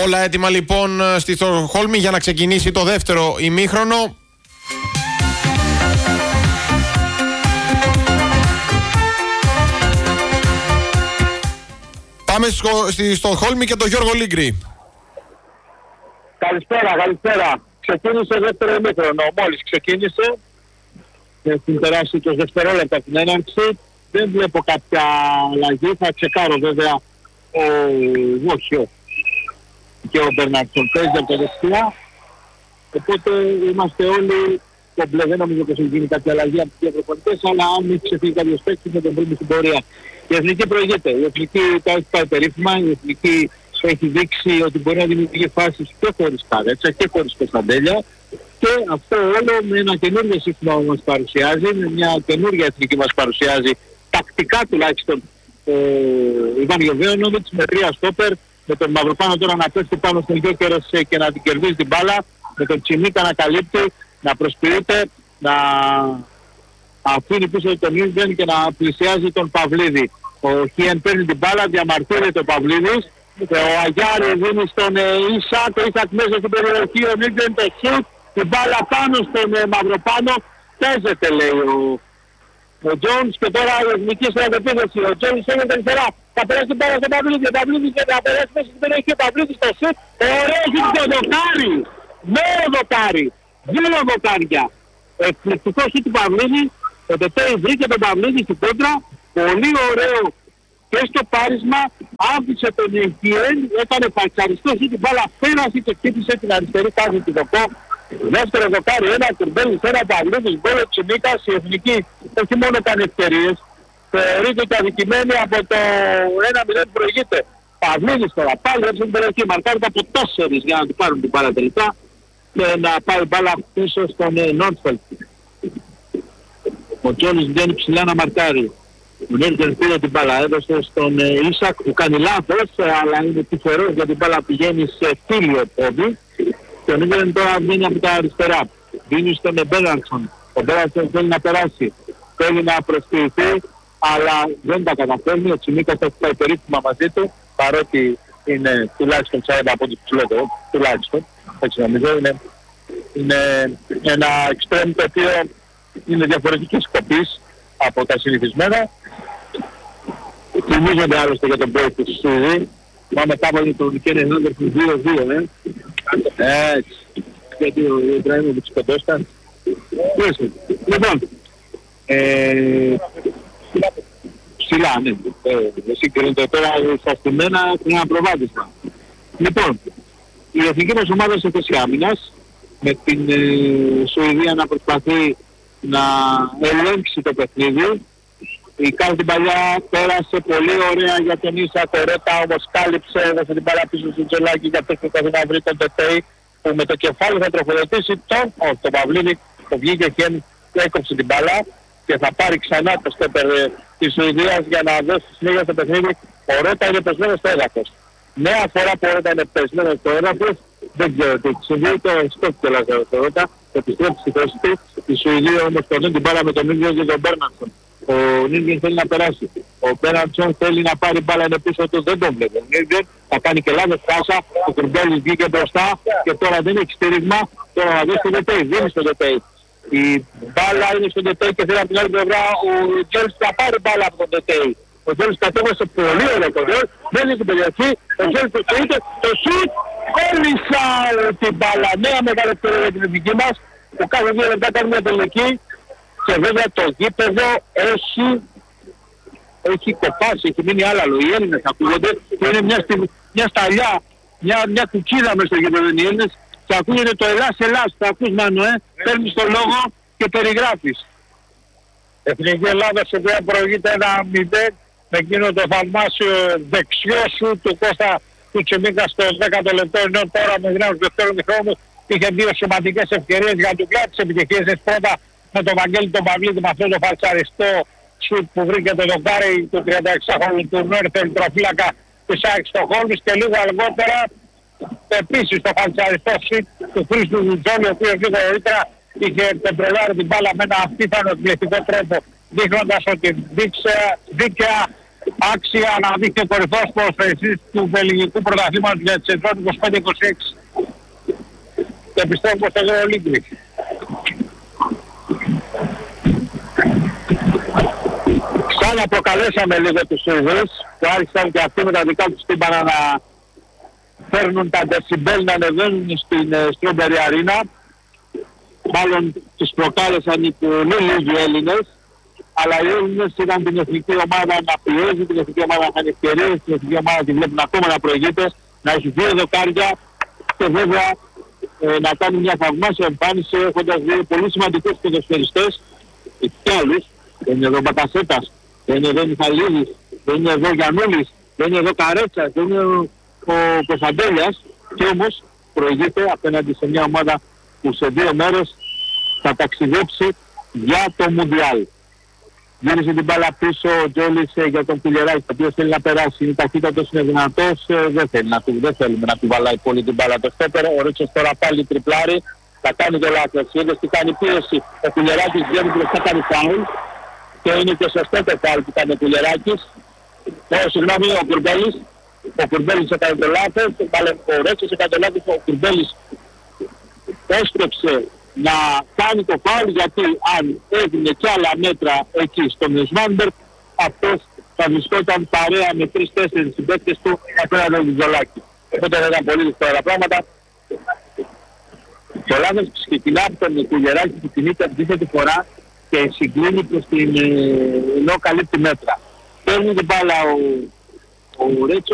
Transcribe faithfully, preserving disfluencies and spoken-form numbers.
Όλα έτοιμα λοιπόν στη Στοκχόλμη για να ξεκινήσει το δεύτερο ημίχρονο. Πάμε στη Στοκχόλμη και τον Γιώργο Λίγκρη. Καλησπέρα, καλησπέρα. Ξεκίνησε δεύτερο ημίχρονο. Μόλις ξεκίνησε. Έχουν περάσει και δευτερόλεπτα την έναρξη. Δεν βλέπω κάποια αλλαγή. Θα τσεκάρω βέβαια ο Βόχιο και ο Μπερνάρτσον παίζει από τα δεξιά. Οπότε είμαστε όλοι κομπλέ. Δεν νομίζω πως έχει γίνει κάποια αλλαγή από τους δύο προπονητές, αλλά αν μην ξεφύγει κάποιος παίκτης θα τον βρούμε στην πορεία. Η Εθνική προηγείται. Η Εθνική τα έχει πάει περίφημα. Η Εθνική έχει δείξει ότι μπορεί να δημιουργεί φάσεις και χωρίς Καρέτσα και χωρίς Κωνσταντέλια. Και αυτό όλο με ένα καινούργιο σύστημα που μας παρουσιάζει, με μια καινούργια εθνική μας παρουσιάζει, τακτικά τουλάχιστον, ο Ιβάν Γιοβέονοβιτς με τρία στόπερ, με τον Μαυροπάνο τώρα να πέφτει πάνω στον Γιώκερος και να την κερδίζει την μπάλα, με τον Τσιμίκα να καλύπτει, να προσποιείται, να αφήνει πίσω τον Ιλντεν και να πλησιάζει τον Παυλίδη. Ο Χιέν παίρνει την μπάλα, διαμαρτύρεται ο Παυλίδης, ο Αγιάρη δίνει στον Ίσακ, ο Ίσακ μέσα στην περιοχή, ο Ιλντεν το σουτ, την μπάλα πάνω στον ε, Μαυροπάνο, παίζεται λέει ο, ο Τζόνς και τώρα η εθνική στρατοπίδευση. Ο Τζόνς έγινε αριστερά, θα περάσει την μπάλα στον Παυλίδη, ο Παυλίδης και θα περάσει μέσα στην περιοχή, ο Παυλίδης στο σουτ, ωραίο σουτ το δοκάρι, νέο δοκάρι, δύο δοκάρια. Εκπληκτικό σουτ του Παυλίδη, ο Τετέι βρήκε τον Παυλίδη στην κόντρα, πολύ ωραίο και στο πάρισμα, άφησε τον Εχιέν, έκανε φαλτσαριστό σουτ, την μπάλα πέρασε και χτύπησε την αριστερή κάθη του Δοκό. Δεύτερο δοκάρι, ένα Κουρμπέλης, ένα Παυλίδης, γκολ ο Τσιμίκας. Η εθνική όχι μόνο κάνει ευκαιρίες, θεωρείται και αδικημένη από το ένα μηδέν που προηγείται. Παυλίδης τώρα πάλι έρθει στην περιοχή, μαρκάρεται από τέσσερις για να του πάρουν την μπάλα τελικά και να πάει μπάλα πίσω στον Νόρτφελτ. Ο Τζόνις βγαίνει ψηλά να μαρκάρει. Ο Νέρτεν πήρε την μπάλα, έδωσε στον Ίσακ που κάνει λάθος, αλλά είναι τυχερός για την μπάλα πηγαίνει σε φίλιο πόδι. Και ο Νίγκερεν τώρα βγαίνει από τα αριστερά. Δίνει στον Μπέρανσον. Ο Μπέρανσον θέλει να περάσει. Θέλει να προσποιηθεί, αλλά δεν τα καταφέρνει. Ο Τσιμίκας θα πάει περίφημα μαζί του, παρότι είναι τουλάχιστον σαράντα από τους ψηλότερο. Τουλάχιστον. Έτσι νομίζω. Είναι, είναι ένα εξτρέμ το οποίο είναι διαφορετικής σκοπής από τα συνηθισμένα. Θυμίζονται άλλωστε για τον Μπέιτ του Σουηδί. Πάμε κάπου για τον Κένε Νάντερφου δύο δύο, ε. Έτσι. Γιατί ο Ιμπραήμοβιτς κοντώσταν. Λοιπόν, ε, ψηλά, ναι. Εσύ κρίνετε τώρα στα στημένα ένα προβάδισμα. Λοιπόν, η εθνική μας ομάδα σε θέση άμυνας, με την ε, Σουηδία να προσπαθεί να ελέγξει το παιχνίδι. Η κάθε την παλιά πέρασε πολύ ωραία για τον Ίσακ, ο Ρέτα όμως κάλυψε, έδωσε την μπάλα πίσω στο Τζελάκι για αυτός που θα να βρει τον Τετέι, που με το κεφάλι θα τροφοδοτήσει τον, όχι τον Παυλίδη, το βγήκε και έκοψε την μπάλα και θα πάρει ξανά το στέπερ της Σουηδίας για να δώσει συνέχεια στο παιχνίδι. Ο Ρέτα είναι πεσμένος στο έδαφος. Νέα φορά που ο Ρέτα είναι πεσμένος στο έδαφος, δεν ξέρω τι συμβεί, το σκέφτηκε ο Ρέτα, επιστρέφει στη θέση του. Η Σουηδία όμως τον την μπάλα με τον ίδιο και τον Μπέρνανσον. Ο Νίγκεν θέλει να περάσει. Ο Μπέρνανσον θέλει να πάρει μπάλα, είναι πίσω του, δεν τον βλέπει. Ο Νίγκεν θα κάνει και λάθος πάσα, ο Κουρμπέλης βγήκε μπροστά και τώρα δεν έχει στήριγμα. Τώρα να δει στο Ντετέι, δίνει στο Ντετέι. Η μπάλα είναι στο Ντετέι και θέλει από την άλλη πλευρά ο Τζέλς θα πάρει μπάλα από τον Ντετέι. Ο Τζέλς κατέβασε πολύ ωραίο κοντρόλ, δεν είναι στην περιοχή, ο Τζέλς το σουτ, το σουτ, κόλλησα την μπάλα. Νέα μεγάλη ευκαιρία για την εθνική μας, που κάθε δύο λεπτά κάνει μια τελική. Και βέβαια το γήπεδο έχει, έχει κοπάσει, έχει μείνει άλλαλο. Οι Έλληνες ακούγονται και είναι μια, μια σταλιά, μια, μια κουκίδα μες στο γήπεδο οι Έλληνες και ακούγεται το Ελλάς Ελλάς. Θα ακούς Μάνο, ε, παίρνεις το λόγο και περιγράφεις. Εθνική Ελλάδα σε οποία προηγείται ένα μηδέν με εκείνο το θαυμάσιο δεξιό σου του Κώστα του Τσιμίκα στο δέκατο λεπτό, ενώ τώρα με δυνάμεις του δεύτερου χρόνου είχε δύο σημαντικές ευκαιρίες για να του κλάψει επιτυχίες. Πρώτα με τον Βαγγέλη τον Παυλίδη με αυτό το φαλτσαριστό σουτ που βρήκε το δοκάρι του τριανταεξάχρονου του Νόρθελ τροφύλακα της ΑΕΚ Στοκχόλμης και λίγο αργότερα επίσης το φαλτσαριστό σουτ του Χρήστου Ζουτζόλη, ο οποίος λίγο νωρίτερα είχε κοντρολάρει την μπάλα με ένα απίθανο εκπληκτικό τρόπο, δείχνοντας ότι δίκαια άξια να δείχνει ο κορυφός ποδοσφαιριστής του ελληνικού πρωταθλήματος για τις Εντρών είκοσι πέντε είκοσι έξι. Και επιστρέφουμε στο Ευρωλίγκη. Σαν να προκαλέσαμε λίγο τους Σουηδούς που άρχισαν και αυτοί με τα δικά τους τύμπανα να φέρνουν τα δεσιμπέλ να ανεβαίνουν στην Strawberry Arena. Μάλλον τους προκάλεσαν οι πολύ λίγοι Έλληνες, αλλά οι Έλληνες είδαν την εθνική ομάδα να πιέζει, την εθνική ομάδα να κάνει ευκαιρίες, την εθνική ομάδα τη βλέπουν ακόμα να προηγείται, να έχει δύο δοκάρια και βέβαια ε, να κάνει μια θαυμάσια εμφάνιση έχοντας δύο πολύ σημαντικούς ποδοσφαιριστές και άλλους. Δεν είναι εδώ Μπακασέτας, δεν είναι εδώ Μιχαλίδης, δεν είναι εδώ Γιαννούλης, δεν είναι εδώ Καρέτσας, δεν είναι ο, ο Κωνσταντέλιας και όμως προηγείται απέναντι σε μια ομάδα που σε δύο μέρες θα ταξιδέψει για το Μουντιάλ. Γύρισε την μπάλα πίσω ο Τζόλης ε, για τον Πιλιεράκη, ο οποίος θέλει να περάσει, είναι ταχύτατος, είναι δυνατός, ε, δεν, θέλει να του, δεν θέλουμε να του βαλάει πολύ την μπάλα το στόπερο. Ο Ρίτσος τώρα πάλι τριπλάρει, θα κάνει το λάθος, είδες τι κάνει πίεση, ο Πιλιεράκης βγαίνει μπροστά, κάνει φάουλ και είναι και σωστό το φάουλ που κάνει ο Πιλιεράκης. Ε, συγγνώμη, ο Κουρμπέλης, ο Κουρμπέλης έκανε το λάθος, ο Ρίτσος έκανε το λάθος, ο Κουρμπέλης έστρεψε να κάνει το φάουλ, γιατί αν έδινε κι άλλα μέτρα εκεί στον Σμάνμπεργκ, αυτός θα βρισκόταν παρέα με τρεις-τέσσερις συμπαίκτες του απέναντι τον Ζολάκη. Οπότε δεν ήταν πολύ δύσκολα πράγματα. Το λάθος ξεκινά από τον Κουλιεράκη που κινείται αντίθετη φορά και συγκλίνει προς την ενώ καλύπτει μέτρα. Παίρνει την μπάλα ο, ο Ρέτσο